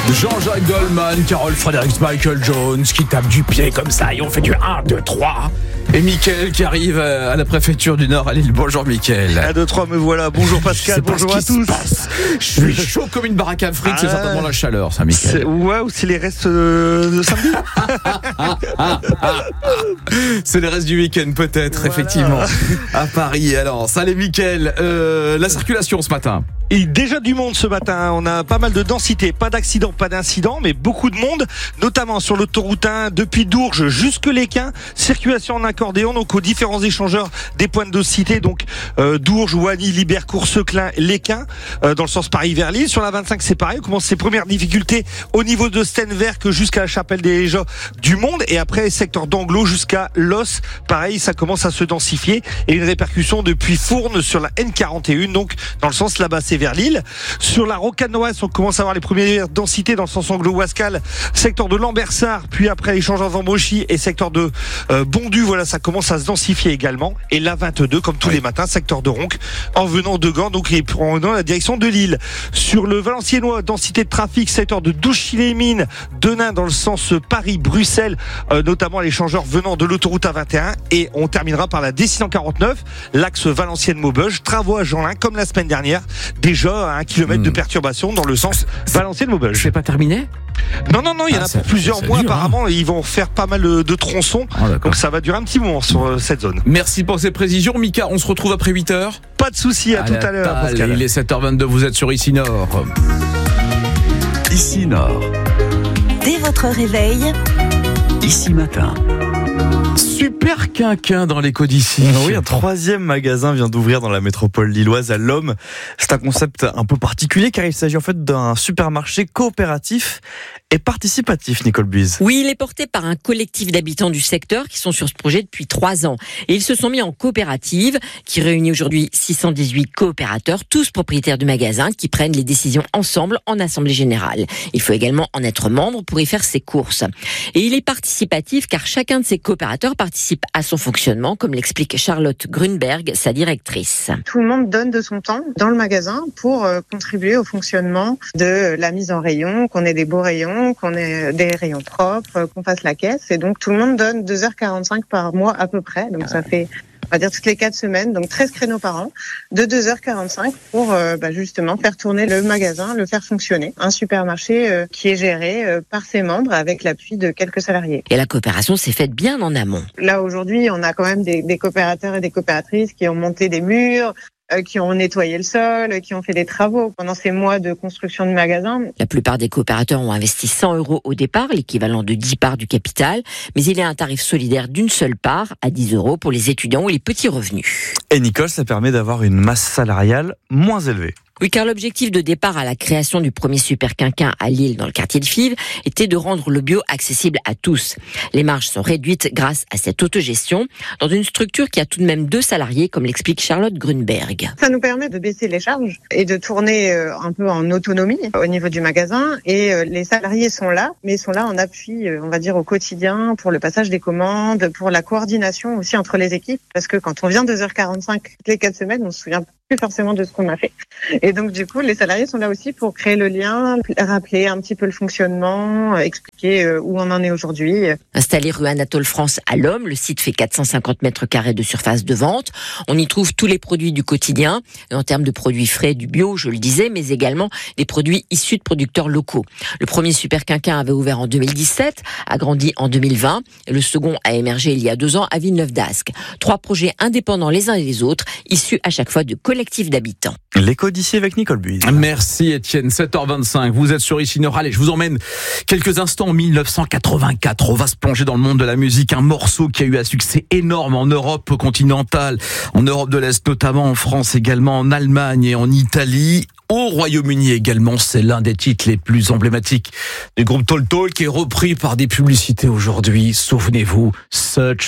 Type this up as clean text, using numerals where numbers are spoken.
Jean-Jacques Goldman, Carole Fredericks, Michael Jones qui tape du pied comme ça et on fait du 1, 2, 3. Et Mickaël qui arrive à la préfecture du Nord à Lille. Bonjour Mickaël. 1, 2, 3, me voilà. Bonjour Pascal, bonjour à tous. Je suis chaud comme une baraque à frites, c'est certainement la chaleur ça Mickaël. Ouais, ou c'est les restes de samedi. C'est les restes du week-end peut-être, voilà. Effectivement, à Paris. Alors, salut Mickaël, la circulation ce matin. Et déjà du monde ce matin, on a pas mal de densité, pas d'accident, pas d'incident, mais beaucoup de monde, notamment sur l'autoroute 1 depuis Dourges jusque Lesquin, circulation en accordéon, donc aux différents échangeurs des points de densité, donc Dourges, Ouani, Libercourt, Seclin, Lesquin, dans le sens Paris vers Lille. Sur la 25 c'est pareil, on commence ses premières difficultés au niveau de Stenwerk jusqu'à la Chapelle des Léjas du monde, et après secteur d'Anglo jusqu'à Los, pareil, ça commence à se densifier, et une répercussion depuis Fournes sur la N41, donc dans le sens là-bas c'est vers Lille. Sur la Rocanoise, on commence à avoir les premières densités dans le sens anglo-ouascal, secteur de Lambersart, puis après échangeur d'Ambauchy et secteur de Bondu, voilà, ça commence à se densifier également. Et la 22, comme tous les matins, secteur de Ronc, en venant de Gand, donc et en venant la direction de Lille. Sur le Valenciennois, densité de trafic, secteur de Douchy-les-Mines, Denain dans le sens Paris-Bruxelles, notamment l'échangeur venant de l'autoroute A21. Et on terminera par la D649, l'axe Valenciennes-Maubeuge, travaux à Jeanlin, comme la semaine dernière. Déjà à 1 kilomètre de perturbation dans le sens Valenciennes-Maubeuge. C'est pas terminé ? Non, il y en a pour plusieurs mois dur, apparemment, et ils vont faire pas mal de tronçons, donc ça va durer un petit moment sur cette zone. Merci pour ces précisions Mika, on se retrouve après 8h. Pas de soucis, à tout à l'heure Pascal. Il est 7h22, vous êtes sur Ici Nord. Ici Nord. Dès votre réveil, Ici Matin. Super quinquin dans l'écho d'ici. Oui, un 3e magasin vient d'ouvrir dans la métropole lilloise à l'Homme. C'est un concept un peu particulier car il s'agit en fait d'un supermarché coopératif et participatif, Nicole Buise. Oui, il est porté par un collectif d'habitants du secteur qui sont sur ce projet depuis 3 ans. Et ils se sont mis en coopérative qui réunit aujourd'hui 618 coopérateurs, tous propriétaires du magasin, qui prennent les décisions ensemble en assemblée générale. Il faut également en être membre pour y faire ses courses. Et il est participatif car chacun de ces coopérateurs participe à son fonctionnement, comme l'explique Charlotte Grunberg, sa directrice. Tout le monde donne de son temps dans le magasin pour contribuer au fonctionnement de la mise en rayon, qu'on ait des beaux rayons, qu'on ait des rayons propres, qu'on fasse la caisse. Et donc tout le monde donne 2h45 par mois à peu près. Donc ça fait, on va dire, toutes les 4 semaines, donc 13 créneaux par an, de 2h45 pour justement faire tourner le magasin, le faire fonctionner. Un supermarché qui est géré par ses membres avec l'appui de quelques salariés. Et la coopération s'est faite bien en amont. Là aujourd'hui, on a quand même des coopérateurs et des coopératrices qui ont monté des murs, qui ont nettoyé le sol, qui ont fait des travaux pendant ces mois de construction de magasins. La plupart des coopérateurs ont investi 100 € au départ, l'équivalent de 10 parts du capital, mais il y a un tarif solidaire d'une seule part à 10 € pour les étudiants ou les petits revenus. Et Nicole, ça permet d'avoir une masse salariale moins élevée. Oui, car l'objectif de départ à la création du premier super quinquin à Lille, dans le quartier de Fives, était de rendre le bio accessible à tous. Les marges sont réduites grâce à cette autogestion, dans une structure qui a tout de même 2 salariés, comme l'explique Charlotte Grunberg. Ça nous permet de baisser les charges et de tourner un peu en autonomie au niveau du magasin. Et les salariés sont là, mais ils sont là en appui, on va dire, au quotidien, pour le passage des commandes, pour la coordination aussi entre les équipes. Parce que quand on vient 2h45 toutes les 4 semaines, on se souvient plus forcément de ce qu'on a fait. Et donc, du coup, les salariés sont là aussi pour créer le lien, rappeler un petit peu le fonctionnement, expliquer où on en est aujourd'hui. Installé rue Anatole France à l'Homme, le site fait 450 mètres carrés de surface de vente. On y trouve tous les produits du quotidien, en termes de produits frais, du bio, je le disais, mais également des produits issus de producteurs locaux. Le premier super quinquin avait ouvert en 2017, a grandi en 2020, et le second a émergé il y a 2 ans à Villeneuve-d'Ascq. 3 projets indépendants les uns et les autres, issus à chaque fois de collectifs d'habitants. L'écho d'ici avec Nicole Buise. Merci Étienne, 7h25, vous êtes sur Ici Nord. Allez, je vous emmène quelques instants en 1984. On va se plonger dans le monde de la musique, un morceau qui a eu un succès énorme en Europe continentale, en Europe de l'Est notamment, en France également, en Allemagne et en Italie. Au Royaume-Uni également, c'est l'un des titres les plus emblématiques du groupe Talk Talk qui est repris par des publicités aujourd'hui. Souvenez-vous, Such